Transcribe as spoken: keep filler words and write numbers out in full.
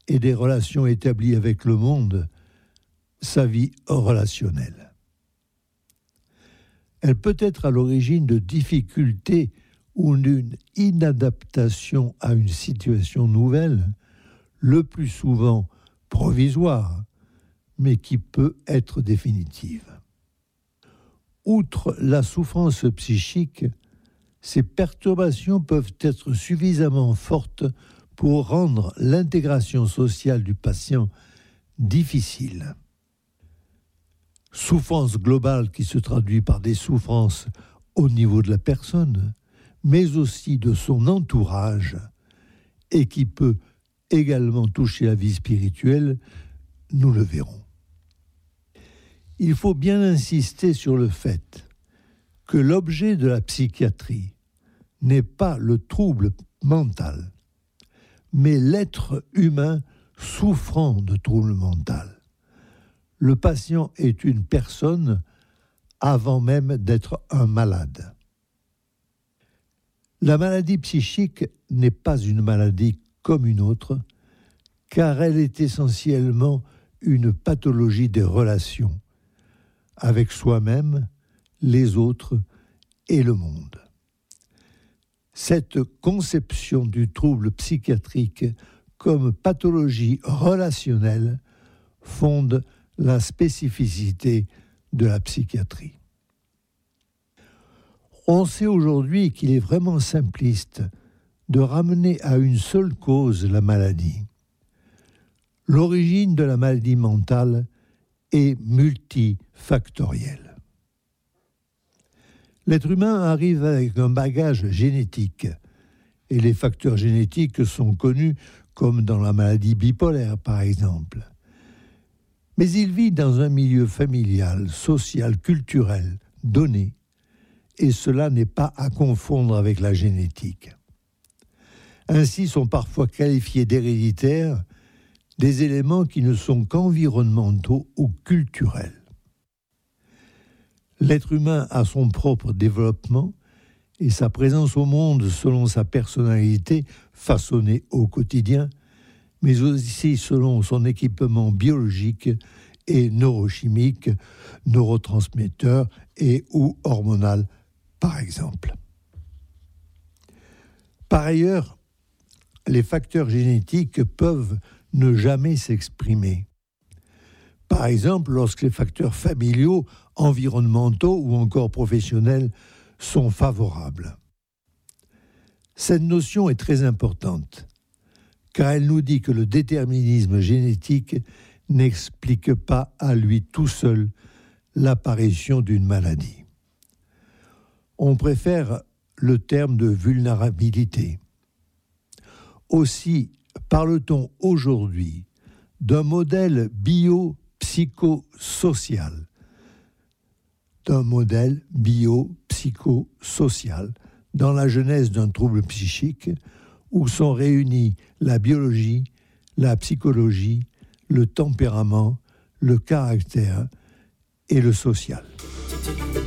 et des relations établies avec le monde, sa vie relationnelle. Elle peut être à l'origine de difficultés ou d'une inadaptation à une situation nouvelle, le plus souvent provisoire, mais qui peut être définitive. Outre la souffrance psychique, ces perturbations peuvent être suffisamment fortes pour rendre l'intégration sociale du patient difficile. Souffrance globale qui se traduit par des souffrances au niveau de la personne, mais aussi de son entourage, et qui peut également toucher la vie spirituelle, nous le verrons. Il faut bien insister sur le fait que l'objet de la psychiatrie n'est pas le trouble mental, mais l'être humain souffrant de trouble mental. Le patient est une personne avant même d'être un malade. La maladie psychique n'est pas une maladie comme une autre, car elle est essentiellement une pathologie des relations avec soi-même, les autres et le monde. Cette conception du trouble psychiatrique comme pathologie relationnelle fonde la spécificité de la psychiatrie. On sait aujourd'hui qu'il est vraiment simpliste de ramener à une seule cause la maladie. L'origine de la maladie mentale est multifactorielle. L'être humain arrive avec un bagage génétique, et les facteurs génétiques sont connus comme dans la maladie bipolaire, par exemple. Mais il vit dans un milieu familial, social, culturel, donné, et cela n'est pas à confondre avec la génétique. Ainsi sont parfois qualifiés d'héréditaires des éléments qui ne sont qu'environnementaux ou culturels. L'être humain a son propre développement et sa présence au monde selon sa personnalité façonnée au quotidien, mais aussi selon son équipement biologique et neurochimique, neurotransmetteurs et ou hormonal, par exemple. Par ailleurs, les facteurs génétiques peuvent ne jamais s'exprimer. Par exemple, lorsque les facteurs familiaux, environnementaux ou encore professionnels sont favorables. Cette notion est très importante, car elle nous dit que le déterminisme génétique n'explique pas à lui tout seul l'apparition d'une maladie. On préfère le terme de vulnérabilité. Aussi parle-t-on aujourd'hui d'un modèle bio-psychosocial, d'un modèle bio-psychosocial dans la genèse d'un trouble psychique où sont réunis la biologie, la psychologie, le tempérament, le caractère et le social.